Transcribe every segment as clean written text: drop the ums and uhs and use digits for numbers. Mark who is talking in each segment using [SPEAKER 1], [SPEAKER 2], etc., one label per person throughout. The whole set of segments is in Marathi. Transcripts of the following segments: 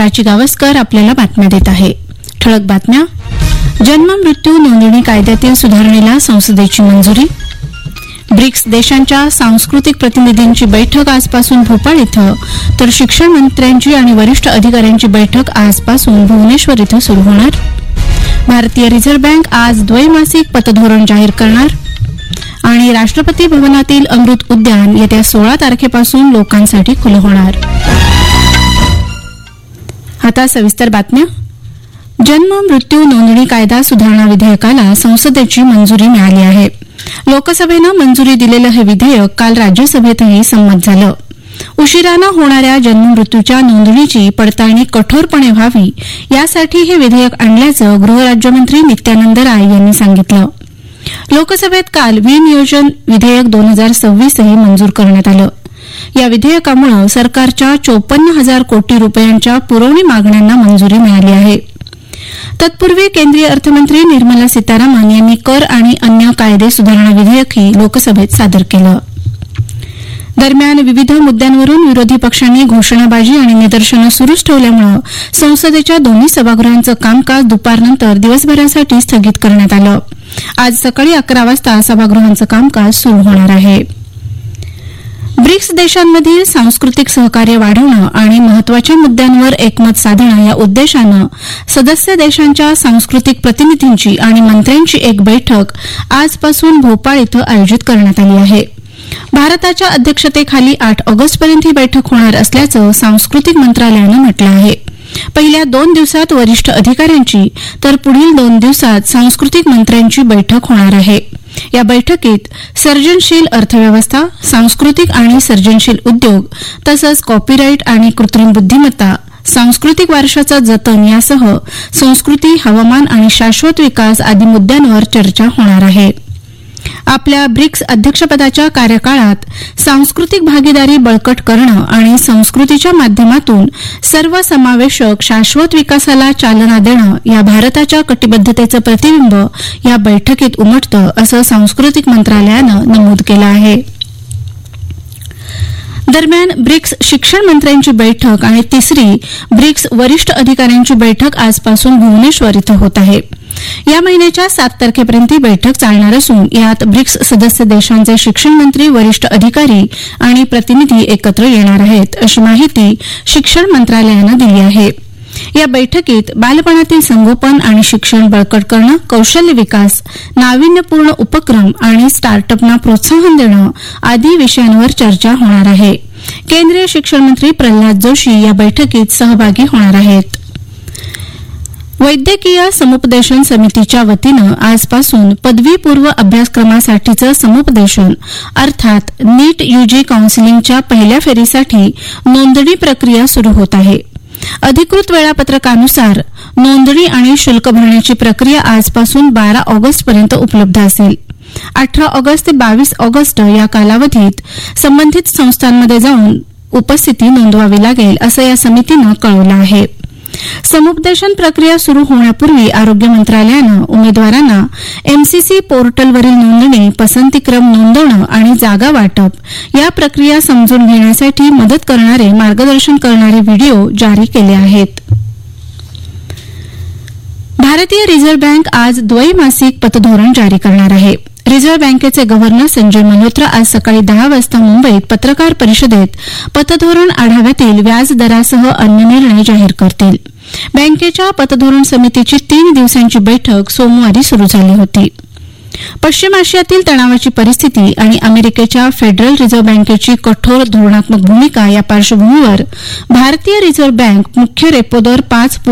[SPEAKER 1] प्राची गावस्कर आपल्याला बातम्या देत आहे. ठळक बातम्या. जन्म मृत्यू नोंदणी कायद्यातील सुधारणेला संसदेची मंजुरी. ब्रिक्स देशांच्या सांस्कृतिक प्रतिनिधींची बैठक आजपासून भोपाळ इथं, तर शिक्षण मंत्र्यांची आणि वरिष्ठ अधिकाऱ्यांची बैठक आजपासून भुवनेश्वर इथं सुरू होणार. भारतीय रिझर्व्ह बँक आज द्वैमासिक पतधोरण जाहीर करणार. आणि राष्ट्रपती भवनातील अमृत उद्यान येत्या 16 तारखेपासून लोकांसाठी खुलं होणार. आता सविस्तर बातम्या. जन्म मृत्यू नोंदणी कायदा सुधारणा विधेयकाला संसदेची मंजुरी मिळाली आहे. लोकसभेनं मंजुरी दिलेलं हे विधेयक काल राज्यसभेतही संमत झालं. उशिरानं होणाऱ्या जन्म मृत्यूच्या नोंदणीची पडताळणी कठोरपणे व्हावी यासाठी हे विधेयक आणल्याचं गृहराज्यमंत्री नित्यानंद राय यांनी सांगितलं. लोकसभेत काल विनियोजन विधेयक 2026ही मंजूर करण्यात आलं. या विधेयकामुळे सरकारच्या 54,000 कोटी रुपयांच्या पुरवणी मागण्यांना मंजुरी मिळाली आहे. तत्पूर्वी केंद्रीय अर्थमंत्री निर्मला सीतारामन यांनी कर आणि अन्य कायदे सुधारणा विधेयकही लोकसभेत सादर केलं. दरम्यान विविध मुद्द्यांवरून विरोधी पक्षांनी घोषणाबाजी आणि निदर्शनं सुरूच ठेवल्यामुळे संसदेच्या दोन्ही सभागृहांचं कामकाज दुपारनंतर दिवसभरासाठी स्थगित करण्यात आलं. आज सकाळी 11 वाजता सभागृहांचं कामकाज सुरू होणार आहे. ब्रिक्स देशांमधील सांस्कृतिक सहकार्य वाढवणं आणि महत्वाच्या मुद्द्यांवर एकमत साधणं या उद्देशानं सदस्य देशांच्या सांस्कृतिक प्रतिनिधींची आणि मंत्र्यांची एक बैठक आजपासून भोपाळ इथं आयोजित करण्यात आली आहे. भारताच्या अध्यक्षतेखाली 8 ऑगस्टपर्यंत ही बैठक होणार असल्याचं सांस्कृतिक मंत्रालयानं म्हटलं आहे. पहिल्या 2 दिवसात वरिष्ठ अधिकाऱ्यांची तर पुढील 2 दिवसात सांस्कृतिक मंत्र्यांची बैठक होणार आहे. या बैठकीत सर्जनशील अर्थव्यवस्था, सांस्कृतिक आणि सर्जनशील उद्योग तसंच कॉपीराईट आणि कृत्रिम बुद्धिमत्ता, सांस्कृतिक वारशाचं जतन यासह संस्कृती, हवामान आणि शाश्वत विकास आदी मुद्द्यांवर चर्चा होणार आहे. आपल्या ब्रिक्स अध्यक्षपदाच्या कार्यकाळात सांस्कृतिक भागीदारी बळकट करणं आणि संस्कृतीच्या माध्यमातून सर्वसमावेशक शाश्वत विकासाला चालना देणं या भारताच्या कटिबद्धतेचं प्रतिबिंब या बैठकीत उमटतं असं सांस्कृतिक मंत्रालयानं नमूद केलं आहे. दरम्यान ब्रिक्स शिक्षण मंत्र्यांची बैठक आणि तिसरी ब्रिक्स वरिष्ठ अधिकाऱ्यांची बैठक आजपासून भुवनेश्वर इथं होत आहे. या महिन्याच्या 7 तारखेपर्यंत ही बैठक चालणार असून यात ब्रिक्स सदस्य देशांचे शिक्षण मंत्री, वरिष्ठ अधिकारी आणि प्रतिनिधी एकत्र येणार आहेत अशी माहिती शिक्षण मंत्रालयानं दिली आहे. या बैठकीत बालपणातील संगोपन आणि शिक्षण बळकट करणं, कौशल्य विकास, नाविन्यपूर्ण उपक्रम आणि स्टार्टअपना प्रोत्साहन देणं आदी विषयांवर चर्चा होणार आहे. केंद्रीय शिक्षण मंत्री प्रल्हाद जोशी या बैठकीत सहभागी होणार आहेत. वैद्यकीय समुपदेशन समितीच्या वतीनं आजपासून पदवीपूर्व अभ्यासक्रमासाठीचं समुपदेशन अर्थात नीट यूजी काउन्सिलिंगच्या पहिल्या फेरीसाठी नोंदणी प्रक्रिया सुरू होत आहे. अधिकृत वेळापत्रकानुसार नोंदणी आणि शुल्क भरण्याची प्रक्रिया आजपासून 12 ऑगस्टपर्यंत उपलब्ध असेल. 18 ऑगस्ट ते 22 ऑगस्ट या कालावधीत संबंधित संस्थांमध्ये जाऊन उपस्थिती नोंदवावी लागेल असं या समितीनं कळवलं आहे. समुपदेशन प्रक्रिया सुरू होण्यापूर्वी आरोग्य मंत्रालयानं उमेदवारांना एमसीसी पोर्टलवरील नोंदणी, पसंतीक्रम नोंदवणं आणि जागा वाटप या प्रक्रिया समजून घेण्यासाठी मदत करणारे मार्गदर्शन करणारे व्हिडिओ जारी केले आहेत. भारतीय रिझर्व्ह बँक आज द्वैमासिक पतधोरण जारी करणार आहे. रिझर्व्ह बँकेचे गव्हर्नर संजय मल्होत्रा आज सकाळी 10 वाजता मुंबईत पत्रकार परिषदेत पतधोरण आढाव्यातील व्याज दरासह अन्य निर्णय जाहीर करतील. बँकेच्या पतधोरण समितीची 3 दिवसांची बैठक सोमवारी सुरू झाली होती. पश्चिम आशियातील तणावाची परिस्थिती आणि अमेरिकेच्या फेडरल रिझर्व्ह बँकेची कठोर धोरणात्मक भूमिका या पार्श्वभूमीवर भारतीय रिझर्व्ह बँक मुख्य रेपो दर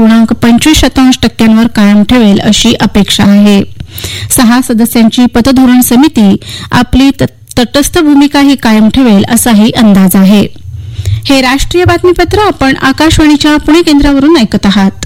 [SPEAKER 1] 5.25% कायम ठेवेल अशी अपेक्षा आहे. 6 सदस्यांची पतधोरण समिती आपली तटस्थ भूमिकाही कायम ठेवेल असाही अंदाज आहे. हे राष्ट्रीय बातमीपत्र आपण आकाशवाणीच्या पुणे केंद्रावरून ऐकत आहात.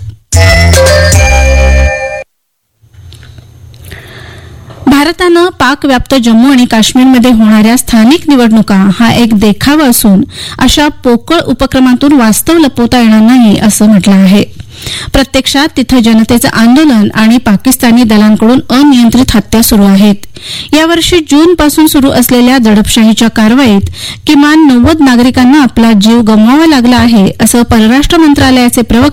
[SPEAKER 1] भारतानं पाकव्याप्त जम्मू आणि काश्मीरमध्ये होणाऱ्या स्थानिक निवडणुका हा एक देखावा असून अशा पोकळ उपक्रमातून वास्तव लपवता येणार नाही असं म्हटलं आहे. प्रत्यक्षात तिथं जनतेचं आंदोलन आणि पाकिस्तानी दलांकडून अनियंत्रित हत्या सुरू आहेत. यावर्षी जूनपासून सुरू असलेल्या दडपशाहीच्या कारवाईत किमान 90 नागरिकांना आपला जीव गमवावा लागला आहे असं परराष्ट्र मंत्रालयाचे प्रवक्ते